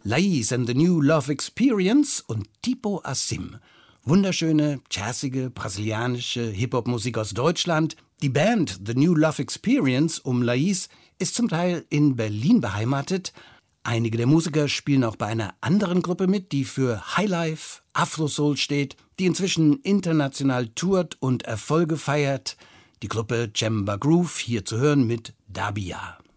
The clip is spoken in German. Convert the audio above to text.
Lais and the New Love Experience und Tipo Assim. Wunderschöne, jazzige, brasilianische Hip-Hop-Musik aus Deutschland. Die Band The New Love Experience um Lais ist zum Teil in Berlin beheimatet. Einige der Musiker spielen auch bei einer anderen Gruppe mit, die für Highlife, Afro-Soul steht, die inzwischen international tourt und Erfolge feiert. Die Gruppe Jemba Groove, hier zu hören mit Dabia.